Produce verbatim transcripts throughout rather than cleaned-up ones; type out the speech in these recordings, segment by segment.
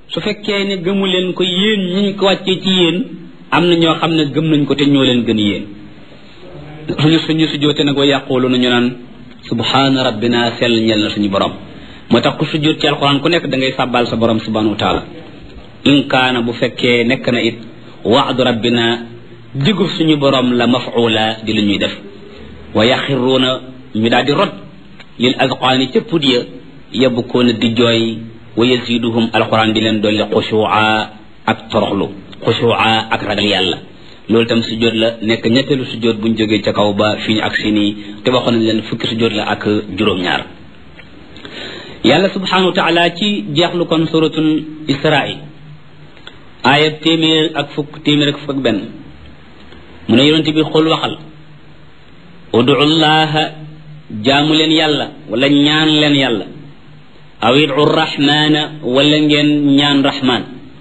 su fekkee ne gëmu leen ko yéen ñi ko wàccee ci yéen am na ñoo xam ne gëm nañ ko te ñoo leen gën yéen suñu suñu sujjóote nag wa yaqulu na ñu naan subhaana rabbina sell ñel na suñu borom moo tax ku sujjóot ci alquran ku nekk da ngay sàbbaal sa borom subhanahu wa taala in kaana bu fekkee nekk na it waadu rabbina diggu suñu borom la maf'ula di lu ñuy def wa yaxiruuna ñu daal di rot lil azqaani ca pud ya yabkuuna di jooy wa yaziduhum alquran di leen dolli xushu'a ak toroxlu xushu'a ak ragal yàlla loolu tam sujjóot la nekk ñetteelu sujjóot buñ jógee ca kaw ba fii ñu ak si nii te waxoon nañ leen fukki sujjóot la ak juróom-ñaar yàlla subhanahu wa taala ci jeexlu kon suratul isra'i aayab téeméer ak fukk téeméer ak fukk ak benn mu ne yonente bi xool waxal udu llaha jaamu leen yàlla wala ñaan leen yàlla aw idu rahmana wala ngeen ñaan rahman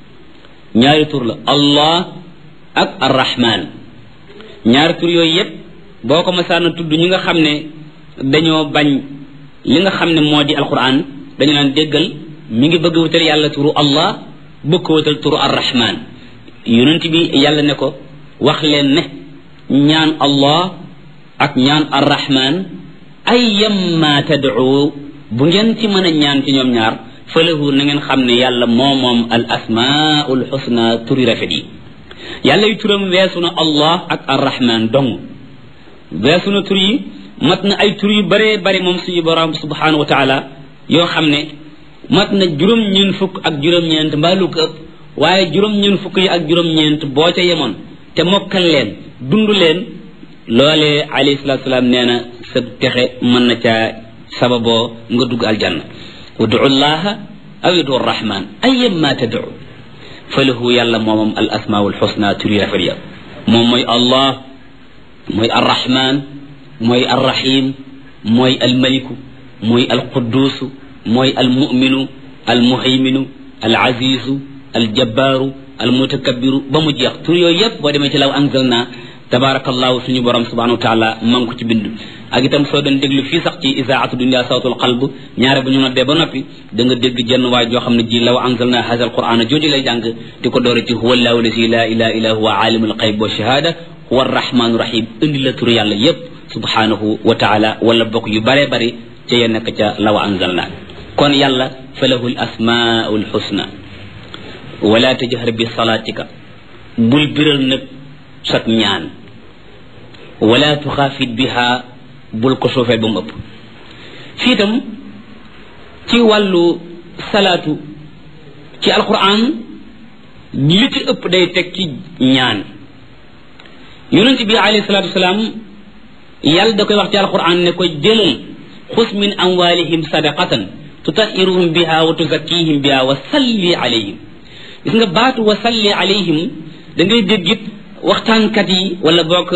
ñaari tur la allah ak arrahman ñaari tur yooyu yépp boo ko masaana tudd ñi nga xam ne dañoo bañ li nga xam ne moo di alquran dañu naan déggal mi ngi bëgg wutal yàlla turu allah bëgg ko wutal turu arrahman yonent bi yàlla ne ko wax leen ne ñaan allah ak ñaan arrahman ay yamma tad'u bu ngeen ci mën a ñaan ci ñoom ñaar falahu na ngeen xam ne yàlla moo moom al asmaul husna turi rafet yi yàlla yu turam weesu na allah ak arrahman dong weesu na tur yi mat na ay tur yu bëree bëri moom suñu borom subhanahu wa taala yoo xam ne mat na juróom-ñeent fukk ak juróom-ñeent mbaa lu ko ëpp waaye juróom-ñeent fukk yi ak juróom-ñeent boo ca yemoon te mokkal leen dund leen loolee alayhi salaatu salaam nee na sa texe mën na caa sababoo nga dugg aljanna udu llaha aw udu rahman ayyamma tad'u falahu yàlla moomam al asmaul husna turi rafet ya moom mooy allah mooy arrahman mooy arrahim mooy almaliku mooy alqudusu mooy almuminu almuhayminu alazizu aljabbaaru almutakabbiru ba mu jeex tur yooyu yépp boo demee ci law anzalna tabarakallahu suñu borom subhanahu wa taala man ko ci bind ak itam soo doon déglu fii sax ci isaatu dunya sawtul qalb ñaare bu ñu noddee ba noppi da nga dégg jenn waay joo xam ne ji law anzalna hadha alquran jooju lay jàng di ko doore ci huwa allahu lazi la ilaha illa huwa alimul ghayb wa shahada huwa arrahmanu rahim indi la tur yàlla yépp subhanahu wa taala wala bokk yu bare bari ca ya nekk ca law anzalna kon yàlla falahu al asmaul husna wala tajhar bi salatika bul biral nag sat ñaan wala tuxaafit biha bul ko suufeel ba mu ëpp fii itam ci wàllu salaatu ci alquran li ci ëpp day teg ci ñaan yonent bi alayhi salaatu wasalaam yàlla da koy wax ci alquran ne ko jëlal xus min amwalihim sadaqatan tutahiruhum biha wa tuzakkihim biha wa salli alayhim gis nga baatu wa salli alayhim da ngay déggit waxtaankat yi wala bokk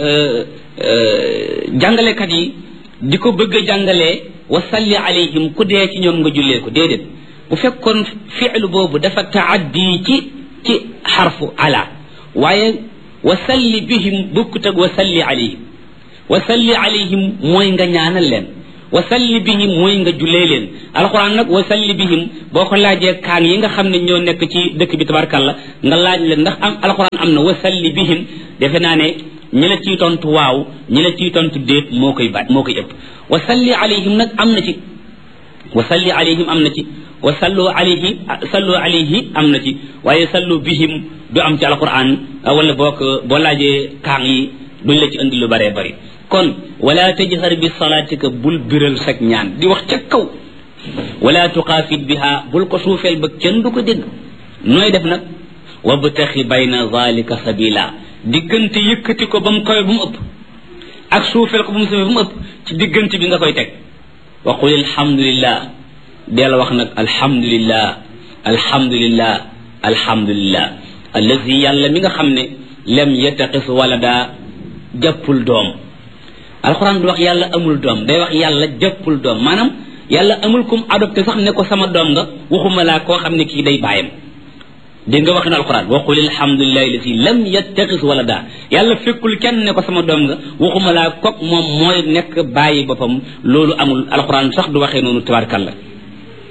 jàngalekat yi di ko bëgg a jàngalee wa salli alayhim ku dee ci ñoom nga jullee ko déedéet bu fekkoon fi'lu boobu dafa taaddi ci ci xarfu ala waaye wa salli bihim bukkut ak wa salli alayhim wa salli alayhim mooy nga ñaanal leen wa salli bihim mooy nga jullee leen alquran nag wa salli bihim boo ko laajee kaan yi nga xam ne ñoo nekk ci dëkk bi tabarkalla nga laaj leen ndax am alquran am na wa salli bihim defe naa ne ñi la ciy tontu waaw ñi la ciy tontu déet moo koy baat moo koy ëpp wa salli alayhim nag am na ci wa salli alayhim am na ci wa sallu alayhi sallu alayhi am na ci waaye sallu bihim du am ci alquran wala boo ko boo laajee kaan yi duñ la ci indi lu bëree bëri kon wala tajhar bi salaatika bul biral sag ñaan di wax ca kaw wala tuxaafit biha bul ko suufeel ba kenn du ko dégg nooy def nag wabtaxi bayna zalika sabila diggante yëkkati ko ba mu kawe ba mu ëpp ak suufeel ko ba mu suufee ba mu ëpp ci diggante bi nga koy teg wa qul alhamdulillah deel wax nag alhamdulillah alhamdulillah alhamdulillah allazi yàlla mi nga xam ne lam yattaqis walada jàppul doom alxuraan du wax yàlla amul doom day wax yàlla jàppul doom maanaam yàlla amul kum adopté sax ne ko sama doom nga waxuma laa koo xam ne kii day bàyyam dégg nga waxin alxuraan wa qul alhamdulillahi alladi lam yattaxis walada yàlla fekkul kenn ne ko sama doom nga waxuma laa kook moom mooy nekk bàyyi boppam loolu amul alxuraan sax du waxee noonu tabarkalla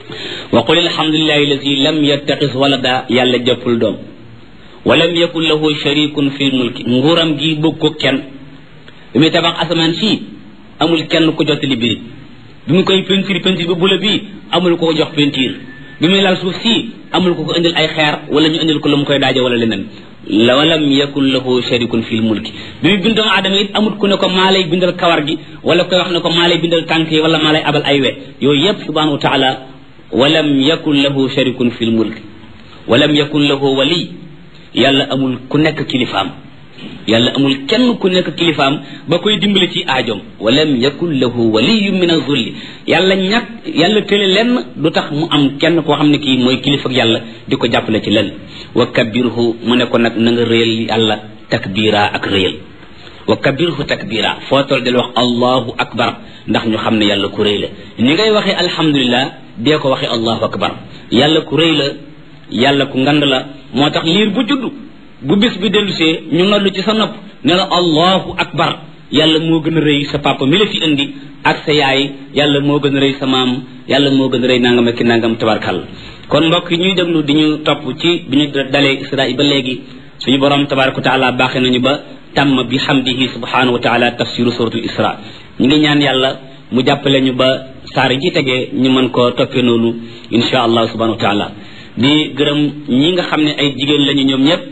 wa qul alhamdulillahi alladi lam yattaqis walada yàlla jëppul doom walam yakun lahu sharikun fi mulki nguuram gi bëgg ko kenn bi muy tabax asamaan sii amul kenn ko jottali biri bi mu koy peinture peinture bi bula bii amul ko ko jox peinture bi muy lal suuf sii amul ko ko indil ay xeer wala ñu indil ko lu mu koy daaje wala leneen la walam yakun lahu sharikun fil mulki bi muy bind doomu aadama it amul ku ne ko maa lay bindal kawar gi wala koy wax ne ko maa lay bindal tànk yi wala maa lay abal ay we yooyu yépp subhanahu wa taala walam yakun lahu sharikun fil mulki walam yakun lahu wali yàlla amul ku nekk kilifaam yàlla amul kenn ku nekk kilifaam ba koy dimbali ci aajoom walam yakun lahu waliyun min az-zulli yàlla ñàkk yàlla tële lenn du tax mu am kenn koo xam ne kii mooy kilifa ak yàlla di ko jàppale ci lenn wa kabbirhu mu ne ko nag na nga réyal yàlla takbira ak réyal wa kabbirhu takbira foo toll del wax allahu akbar ndax ñu xam ne yàlla ku réy la ni ngay waxee alhamdulillah dee ko waxee allahu akbar yàlla ku réy la yàlla ku ngand la moo tax liir bu judd bu bis bi dellusee ñu noddu ci sa nopp ne la allahu akbar yàlla moo gën a rëy sa papa mi la fi indi ak sa yaay yàlla moo gën a rëy sa maam yàlla moo gën a rëy nangam ak ki nangam tabarkàlla kon mbokk yi ñuy déglu di ñu topp ci bi ñu dalee isra ba léegi suñu borom tabaraka wa taala baaxee nañu ba tàmm bi hamdihi subhanahu wa taala tafsiru suratul isra ñu ngi ñaan yàlla mu jàppale ñu ba saar yi ci tegee ñu mën koo toppee noonu insha allah subhanahu wa taala di gërëm ñi nga xam ne ay jigéen lañu ñoom ñëpp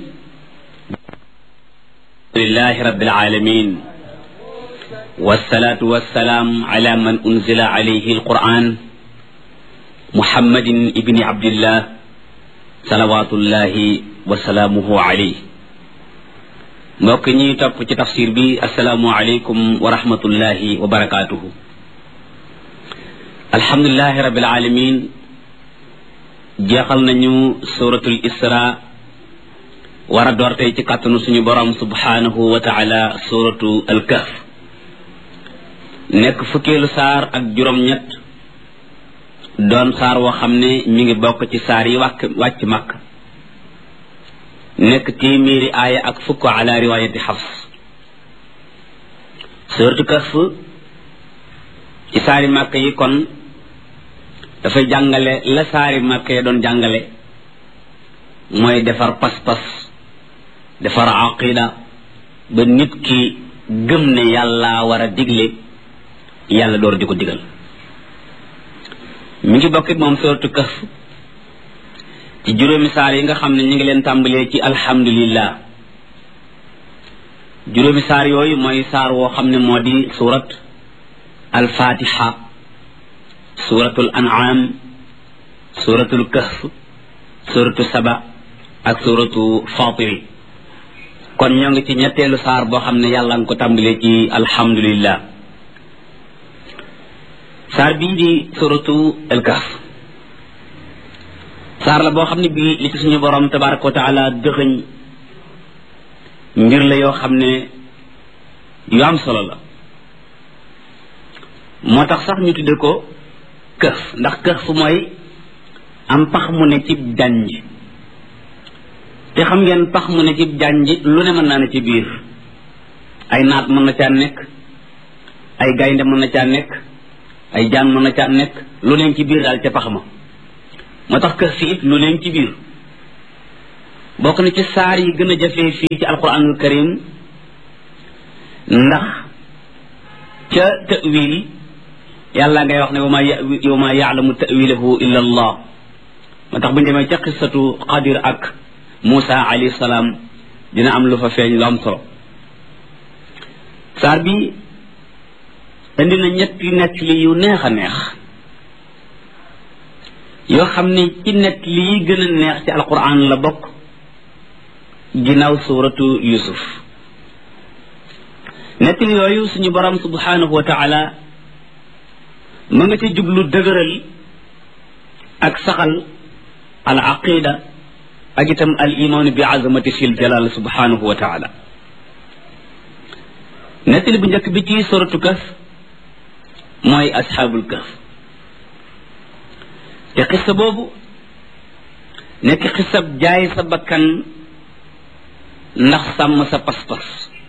lillahi rabbil alamin wassalatu wassalaam ala man unzila alayhi alquran muhammadin ibni abdillah salawatullahi wa salaamuhu alayhi mbokk ñi topp ci tafsir bi assalaamu alaykum wa rahmatullahi wa barakatuhu alhamdulillahi rabbil alamin jeexal nañu suratul isra war a door tey ci kàttanu suñu borom subhanahu wa taala suratu al-kahf nekk fukkeelu saar ak juróom-ñett doon saar woo xam ne mi ngi bokk ci saar yi wàcc wàcc màkk nekk téeméeri aaya ak fukk ala riwayati xafs suratu kahf ci saari màkk yi kon dafay jàngale la saari màkk yi doon jàngale mooy defar pas-pas defar aqida ba nit ki gëm ne yàlla war a digle yàlla door di ko digal mi ngi bokkit moom suratu kahf ci juróomi saar yi nga xam ne ñu ngi leen tàmbalee ci alhamdulillah juróomi saar yooyu mooy saar woo xam ne moo di surat alfatiha suratul an'am suratul kahf suratu saba ak suratu fatiri kon ñoo ngi ci ñetteelu saar boo xam ne yàlla nga ko tàmbalee ci alhamdulillah saar bii di suratu al-kahf saar la boo xam ne bii li ci suñu borom tabaraka wa taala dëxëñ mbir la yoo xam ne yu am solo la moo tax sax ñu tudde ko kahf ndax kahf mooy am pax mu ne ci jànj te xam ngeen pax mu ne ci jànj lu ne mën naa ne ci biir ay naat mën na caa nekk ay gaynde mën na caa nekk ay jaan mën na caa nekk lu leen ci biir daal ca pax ma moo tax kahf it lu leen ci biir bokk na ci saar yi gën a jafee fii ci alquranul karim ndax ca ta'wil yàlla ngay wax ne wa ma wa ma ya'lamu ta'wilahu illa allah moo tax bu ñu demee ca qissatu Qadir ak Moussa alayhi salaam dina am lu fa feeñ lu am solo saar bi indi na ñetti nettali yu neex a neex yoo xam ne ci nettali yi gën a neex ci alquran la bokk ginnaaw suuratu Yusuf nettali yooyu suñu borom subhanahu wa taala mu nga ci jublu dëgëral ak saxal al aqida ak itam al imaanu bi azamati fil jalal subhanahu wa taala nettali bu njëkk bi ci suratu Kahf mooy asxaabul kahf te xissa boobu nekk xissab jaay sa bakkan ndax sàmm sa pas-pas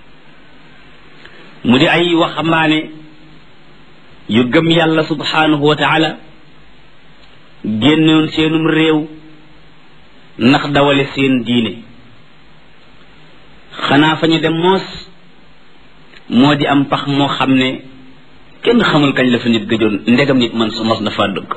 mu di ay waxambaane yu gëm yàlla subhanahu wa taala génnoon seenum réew ndax dawale seen diine xanaa fa ñu dem moos moo di am pax moo xam ne kenn xamul kañ la fa nit gëjoon ndegam nit man su mos na faa dëgg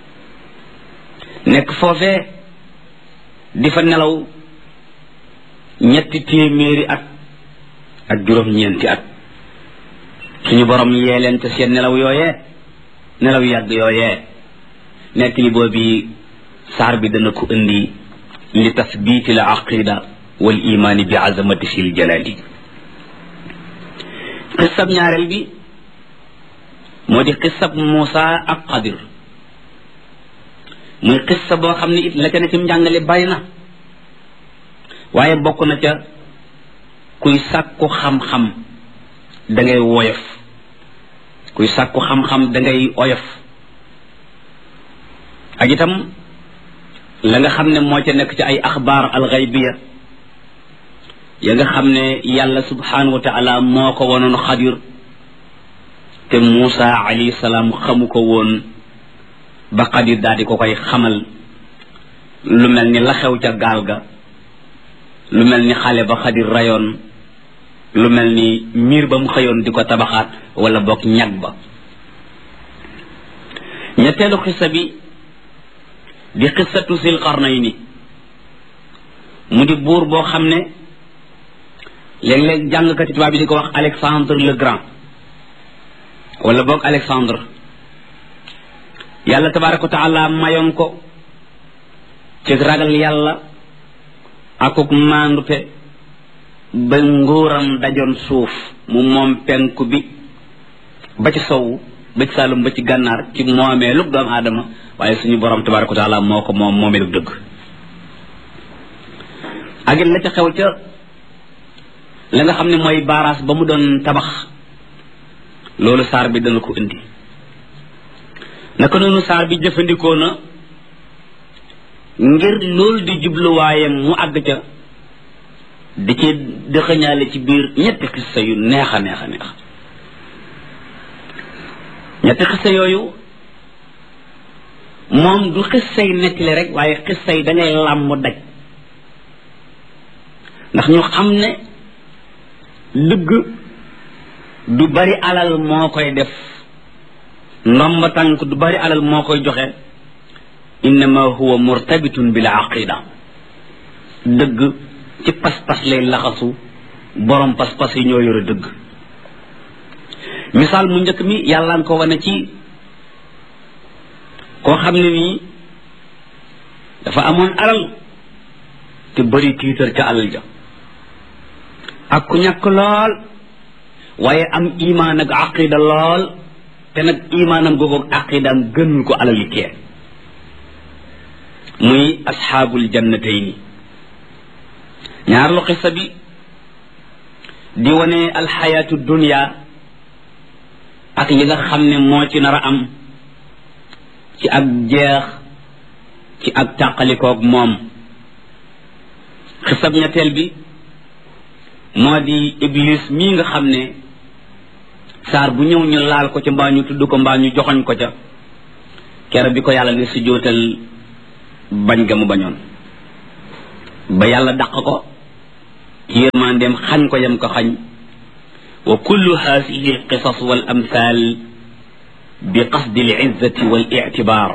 nekk foofee di fa nelaw ñetti téeméeri at ak juróom-ñeenti at suñu borom yee leen te seen nelaw yooyee nelaw yàgg yooyee nekk li boobi saar bi dana ko indi li tasbiiti la aqida wal imaani bi azamati fil jalali xisab ñaareel bi moo di xisab Muusa ak Xadir muy xissa boo xam ne it la ca ne ci njàngale bari na waaye bokk na ca kuy sàkku xam-xam da ngay woyof kuy sàkku xam-xam da ngay oyof ak itam la nga xam ne moo ca nekk ci ay axbaar alxaybiya ya nga xam ne yàlla subhanahu wa taala moo ko wonoon Xadir te Muusa alayhi salaam xamu ko woon ba Xadir daal di ko koy xamal lu mel ni la xew ca gaal ga lu mel ni xale ba Xadir rayoon lu mel ni miir ba mu xëyoon di ko tabaxaat wala boog ñag ba ñetteelu xissa bi di xissatu Zil Qarnayni mu di buur boo xam ne léeg-léeg jàngkati tubaab bi di ko wax Alexandre le Grand wala boog Alexandre yàlla tabaraka wa taala mayoon ko ci ragal yàlla akuk maandute ba nguuram dajoon suuf mu moom penku bi ba ci sowu ba ci saalum ba ci gànnaar ci moomee lu doomu aadama waaye suñu borom tabaraka wa taala moo ko moom moomee lu dëgg ak it la ca xew ca la nga xam ne mooy baaraas ba mu doon tabax loolu saar bi dana ko indi naka noonu saar bi jëfandikoo na ngir loolu di jubluwaayam mu àgg ca di ci dëxëñaale ci biir ñetti xissa yu neex a neex a neex ñetti xissa yooyu moom du xissay nettali rek waaye xissay dangay làmb daj ndax ñu xam ne dëgg du bari alal moo koy def ndomba tànk du bari alal moo koy joxe innama huwa murtabitun bil aqida dëgg ci pas-pas lay laxasu borom pas-pas yi ñoo yore dëgg misaal mu njëkk mi yàlla nga ko wane ci koo xam ne nii dafa amoon alal te bari tiitar ca alal ja ak ku ñàkk lool waaye am imaan ak aqida lool te nag imaanam googu ak aqidaam gënul ko alal yi kee muy asxaabul jannatayni ñaar lu xissa bi di wane alxayaatu dunya ak li nga xam ne moo ci nar a am ci ak jeex ci ak tàqalikoog moom xisab ñetteel bi moo di iblis mii nga xam ne saar bu ñëw ñu laal ko ca mbaa ñu tudd ko mbaa ñu joxoñ ko ca kere bi ko yàlla ne si jootal bañ ga mu bañoon ba yàlla dàq ko ci yërmandeem xañ ko yam ko xañ wa kullu haadihi alqisas wal amthal bi qasdi al izzati wal i'tibar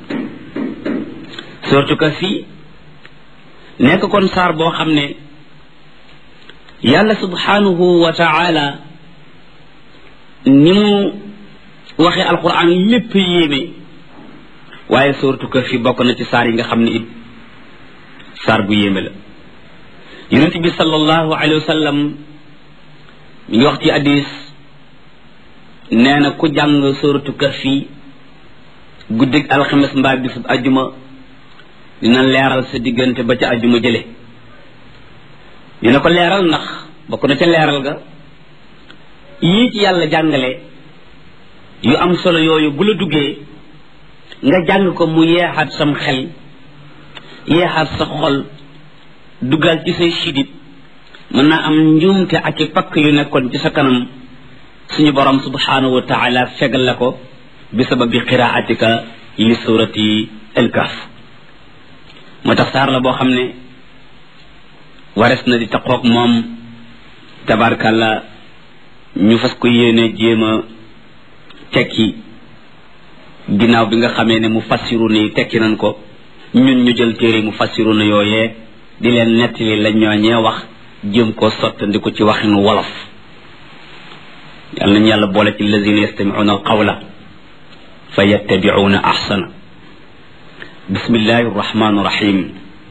surtout que fii nekk kon saar boo xam ne yàlla subhanahu wa taala ni mu waxee alquran lépp yéeme waaye surtout que fii bokk na ci saar yi nga xam ne it saar bu yéeme la yonent bi sallallahu alayhi wa sallam mi ngi wax ci hadis nee na ku jàng suratu kahfi guddig alxames mbaa bisub ajjuma dina leeral sa diggante ba ca ajjuma jële dina ko leeral ndax bokk na ca leeral ga yii ci yàlla jàngale yu am solo yooyu bu la duggee nga jàng ko mu yeexaat sam xel yeexaat sa xol duggal ci say sidit mën naa am njuumte ak i pakk yu nekkoon ci sa kanam suñu borom subhanahu wa taala fegal la ko bi sababi qiraatika li surati al-Kahf moo tax saar la boo xam ne wares na di taqoog moom tabarkàlla ñu fas ko yéene jéem a tekki ginnaaw bi nga xamee ne mu fassiru ni tekki nañ ko ñun ñu jël téere mu fassiru na yooyee di leen nettali la ñooñee wax jéem koo sottandi ko ci waxinu wolof yal nañu yàlla boole ci allazina yastami'una alqawla fa yattabi'una ahsana bismillahi arrahmani irrahim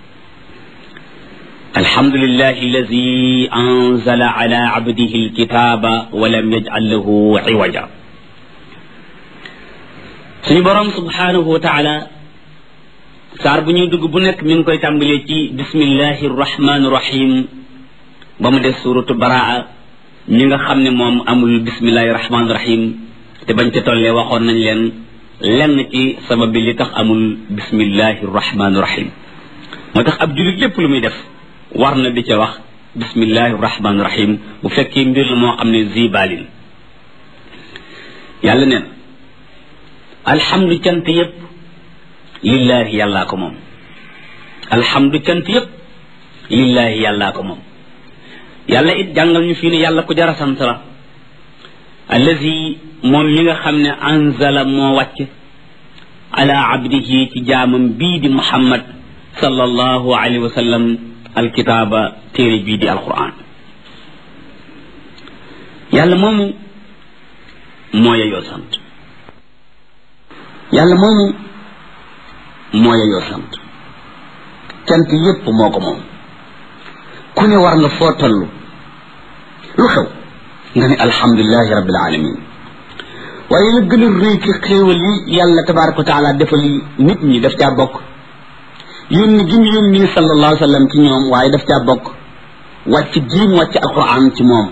alhamdulillahi alladi anzala ala abdihi alkitaba wa lam yaj'al lahu iwaja suñu borom subhanahu wa taala saar bu ñuy dugg bu nekk mi ngi koy tàmbalee ci bismillahi arrahmani irrahim ba mu des suratu baraa ñi nga xam ne moom amul bismillahi rahmaani rahim te bañ ca tollee waxoon nañ leen lenn ci sabab bi li tax amul bismillahi rahmaani rahim moo tax ab jullit lépp lu muy def war na di ca wax bismillahi rahmaani rahim bu fekkee mbir la moo xam ne zibalin yàlla neen alhamdu cant yépp lillahi yàllaa ko moom alhamdu cant yépp lillahi yàllaa ko moom yàlla it jàngal ñu fii ne yàlla ku jara sant la allazi moom mi nga xam ne anzala moo wàcc ala abdihi ci jaamam bii di muhammad sallallahu alayhi wa sallam alkitaaba téere bii di alquran yàlla moomu moo yeyoo sant yàlla moomu moo yeyoo sant cant yépp moo ko moom ku ne war nga foo tollu lu xew nga ne alhamdulilahi rabbil alamin waaye la gën a rëy ci xéewal yi yàlla tabaraka wa taala defal nit ñi daf caa bokk yónni gi mu yónni sallallahu alayhi wa sallam ci ñoom waaye daf caa bokk wàcc jiim wàcc alquran ci moom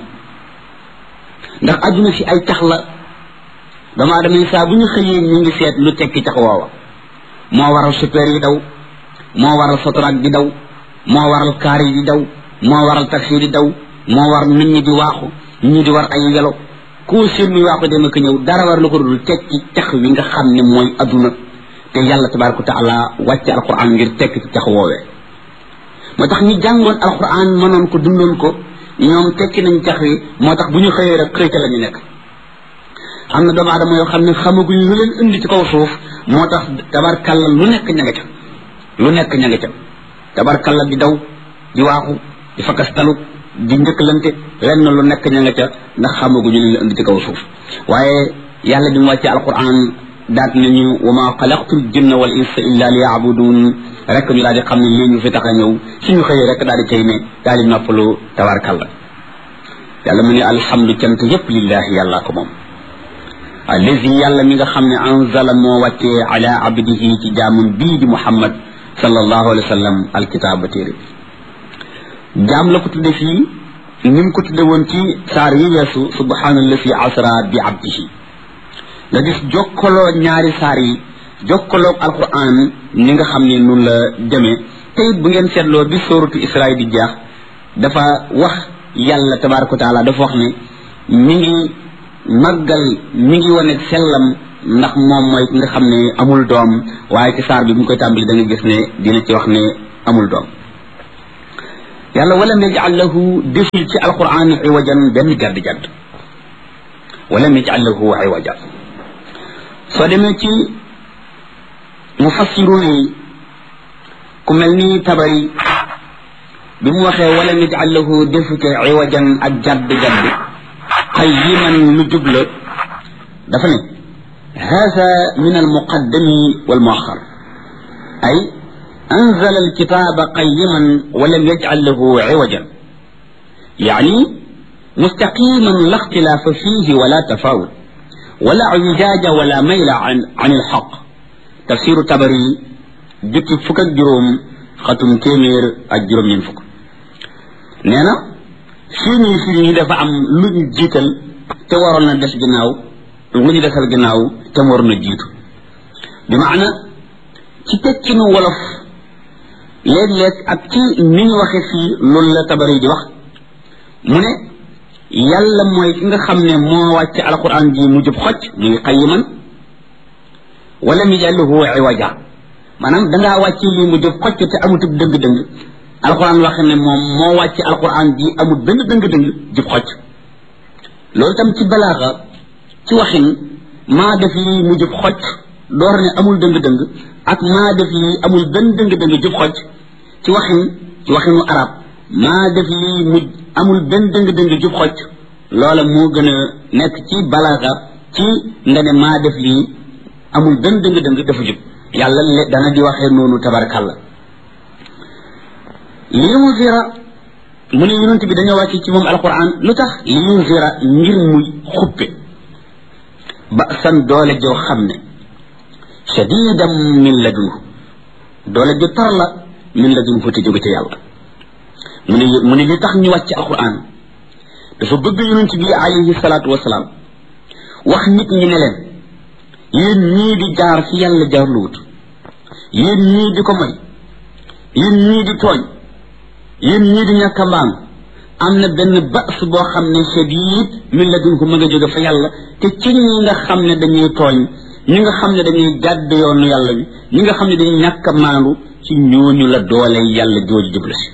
ndax adduna si ay tax la dama damay saa bu ñu xëyee ñu ngi seet lu tekki tax woowa moo waral super yi daw moo waral sotoraak di daw moo waral kaar yi di daw moo waral taxi di daw moo war nit ñi di waaxu ñi di war ay welo koo seen muy waaxu dem ak ñëw dara war lu ko dul tekki tax wi nga xam ne mooy adduna te yàlla tabaraka wa taala wàcce alquran ngir tekki ci tax woowee moo tax ñi jàngoon alquran mënoon ko dundoon ko ñoom tekki nañ tax wi moo tax bu ñu xëyee rek xëy ca la ñu nekk am na doomu aadama yoo xam ne xamaguñ lu leen indi ci kaw suuf moo tax tabarkalla lu nekk ña nga ca lu nekk ña nga ca tabarkalla di daw di waaxu di fakastalu di njëkkalante lenn lu nekk ña nga ca ndax xamaguñu li la indi ci kaw suuf waaye yàlla bi mu wàccee alquran daat nañu wa ma xalaqtul jinna wal insa illa li yaabudun rek ñu daal di xam ne lii ñu fi tax a ñëw suñu xëyee rek daal di tey ne daal di noppalu tabarkalla yàlla mu ne alhamdu cant yépp lillahi yàlla ko moom allazi yàlla mi nga xam ne anzala moo wàccee ala abdihi ci jaamum bii di muhammad sallallahu alayhi wa sallam alkitaaba téere jaam la ko tudde fii ni mu ko tudde woon ci saar yi weesu subhanallazi asra bi abdihi nga gis jokkaloo ñaari saar yi jokkaloo alquran ni nga xam ne noonu la demee tey bu ngeen seetloo bi sóoratu Israa di jeex dafa wax yàlla tabaraka wa taala dafa wax ne mi ngi màggal mi ngi wane sellam ndax moom mooy ki nga xam ne amul doom waaye ci saar bi bu ñu koy tàmbali da nga gis ne dina ci wax ne amul doom yàlla walam yaj'al lahu deful ci alquran iwajan benn jadd jadd walam yaj'al lahu iwaja soo demee ci mufassirun yi ku mel ni tabari bi mu waxee walam yaj'al lahu defu ci iwajan ak jadd jadd qayyiman lu jubla dafa ne hada min almuqaddami walmuaxar ay anzala alkitaba qayyiman walam yaj'al lahu iwajan yani mustaqiman la ixtilafa fihi wala tafawut wala wijaaja wala mayla an an alxaq tafsiru tabari jukki fukk ak juróom xatum téeméer ak juróom ñeen fukk nee na fii nii fii nii dafa am lu ñu jiital te waroon na des ginnaaw lu ñu desal ginnaaw te mu waroon na jiitu bi maana ci tekkinu wolof léeg-léeg ak ci ni ñu waxe fii loolu la tabari di wax mu ne yàlla mooy ki nga xam ne moo wàcc alquran ji mu jub xocc muy qayiman wala mi jallahu iwaja maanaam dangaa wàcce lii mu jëf xocc te amutub dëng-dëng alquran waxe ne moom moo wàcce alquran ji amul benn dëng-dëng jëf xocc loolu tam ci balaaxa ci waxin maa def lii mu jëf xocc door ne amul dëng-dëng ak maa def lii amul benn dëng-dëng jëf xocc ci waxin ci waxinu arab maa def lii mu amul benn dëng-dëng jëf xocc loola moo gën a nekk ci balaaxa ci nga ne maa def lii amul benn dëng-dëng dafa jub yàlla dana di waxee noonu tabarkàlla li yunzira mu ne yonent bi dañoo wàcc ci moom alquran lu tax li yunzira ngir muy xuppe ba san doole joo xam ne shadidan min ladunhu doole ju tar la min ladunhu te jóge ci yàlla mu ne mu ne li tax ñu wàcc alquran dafa bëgg yonent bi alayhi salaatu wasalaam wax nit ñi ne leen yéen ñii di jaar fi yàlla jaar lu wut yéen ñii di ko may yéen ñii di tooñ yéen ñii di ñàkk a mbaam am na benn bas boo xam ne shadid min ladunhu ma nga jóge fa yàlla te ci ñi nga xam ne dañuy tooñ ñi nga xam ne dañuy jàdd yoonu yàlla bi ñi nga xam ne dañuy ñàkk a maandu ci ñooñu la doole yàlla jooju jublu si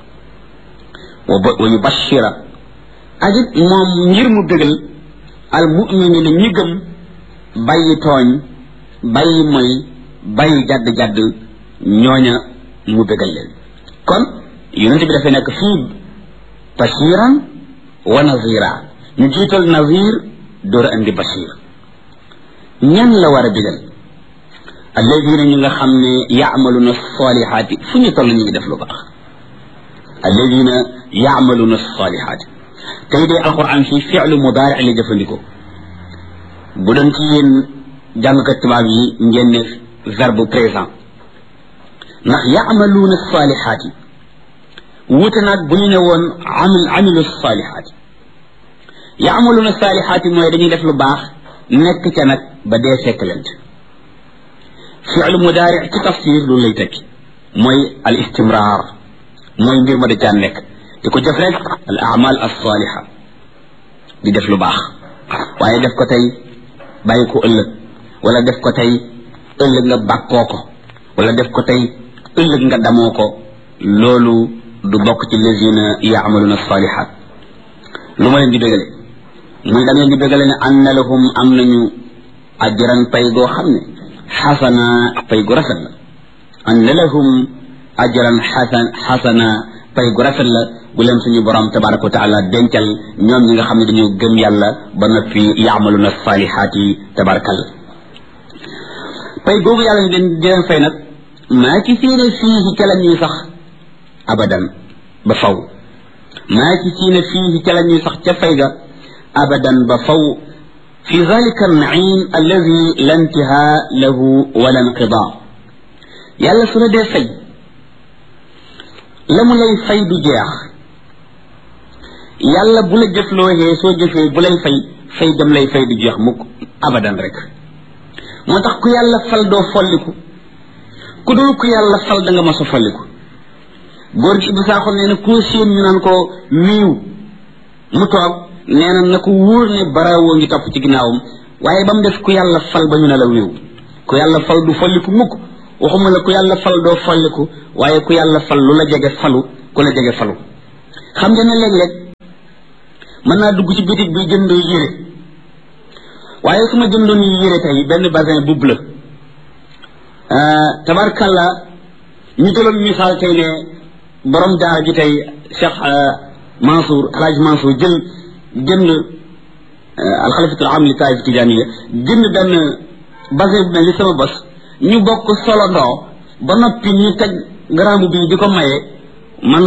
wa yubashira ak it moom ngir mu bégal al mu'minina ñi gëm bàyyi tooñ bàyyi moy bàyyi jadd-jadd ñooña mu bégal leen kon yonent bi dafay nekk fii bashiran wa nazira ñu jiital nazir door a andi bashir ñan la war a bégal alladina ñi nga xam ne yaamaluna salihaati fu ñu toll ñu ngi def lu baax alladina yaamaluna salihaati tey dee alquran fii fi'lu mudaari la jëfandikoo bu doon ci yéen jàngkat tubaab yi ngeen ne verbe présent ndax yaamaluuna saalihaat yi wuute naag bu ñu ne woon amil amilu saalihaat yi yaamaluuna saalihaat yi mooy dañuy def lu baax nekk ca nag ba dee fekk leen fi'lu mudaari ci tafsir loolu lay tekki mooy al istimraar mooy mbir ma da caa nekk di ko jëf rek al amal as saaliha di def lu baax waaye def ko tey bàyyi ko ëllëg wala def ko tey ëllëg nga bàkkoo ko wala def ko tey ëllëg nga damoo ko loolu du bokk ci lazina yaamaluna salihat lu ma leen di bégale muy da ngeen di bégale ne anna lahum am nañu ajran pay goo xam ne xasana pay gu rafet la anna lahum ajran xasan xasana pay gu rafet la bu leen suñu borom tabaraka wa taala dencal ñoom ñi nga xam ne dañoo gëm yàlla ba noppi yaamaluna salihaat yi tabarakalla pay googu yàlla ñu di leen fay nag maa ci fiine fii ca la ñuy sax abadan ba faw maa ci fiine fii ca la ñuy sax ca fay ga abadan ba faw fi zalika an-na'im alladi la intihaa lahu wala inqidaa yàlla su la dee fay la mu lay fay du jeex yàlla bu la jëflooxee soo jëfee bu lay fay fay dem lay fay du jeex mukk abadan rek moo tax ku yàlla fal doo folliku ku dul ku yàlla fal da nga mas a folliku góor gi Ibou Sakho nee na koo séen ñu naan ko wiiw mu toog nee na na ko wóor ne barawoo ngi topp ci ginnaawam waaye ba mu def ku yàlla fal ba ñu ne la wiiw ku yàlla fal du folliku mukk waxuma la ku yàlla fal doo folliku waaye ku yàlla fal lu la jege falu ku la jege falu xam nga ne léeg-léeg mën naa dugg ci bitig bi jënd yére waaye su ma jëndoon yére tey benn basin bu bleu tabarkalla ñu jëloon misaal tey ne borom daara ji tey Cheikh Mansour Alhaaj Mansour jël jënd alxalifatul am li taif tijaaniya jënd benn basin bu mel ni sama bos ñu bokk solo ndoo ba noppi ñu teg garambu bi di ko maye man